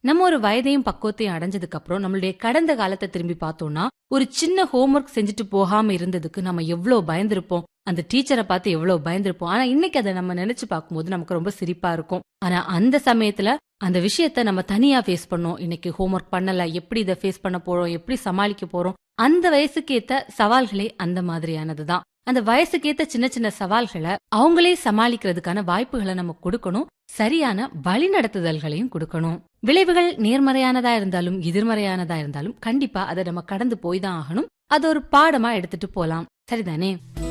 நம்ம ஒரு வயதையும் பக்குவத்தையும் அடைஞ்சதுக்கு அப்புறம் நம்மளுடைய கடந்த காலத்தை திரும்பி பார்த்தோம்னா, ஒரு சின்ன ஹோம்ஒர்க் செஞ்சுட்டு போகாம இருந்ததுக்கு நம்ம எவ்வளவு பயந்திருப்போம். அந்த டீச்சரை பார்த்து எவ்வளவு பயந்திருப்போம். ஆனா இன்னைக்கு அதை நம்ம நினைச்சு பார்க்கும்போது நமக்கு ரொம்ப சிரிப்பா இருக்கும். ஆனா அந்த சமயத்துல அந்த விஷயத்த நம்ம தனியா ஃபேஸ் பண்ணோம். இன்னைக்கு ஹோம்ஒர்க் பண்ணல, எப்படி இதை ஃபேஸ் பண்ண போறோம், எப்படி சமாளிக்க போறோம். அந்த வயசுக்கு ஏத்த சவால்களே அந்த மாதிரியானதுதான். அந்த வயசுக்கேத்த சின்ன சின்ன சவால்களை அவங்களே சமாளிக்கிறதுக்கான வாய்ப்புகளை நம்ம கொடுக்கணும். சரியான வழிநடத்துதல்களையும் கொடுக்கணும். விளைவுகள் நேர்மறையானதா இருந்தாலும் எதிர்மறையானதா இருந்தாலும் கண்டிப்பா அதை நம்ம கடந்து போய் தான் ஆகணும். அது ஒரு பாடமா எடுத்துட்டு போலாம். சரிதானே?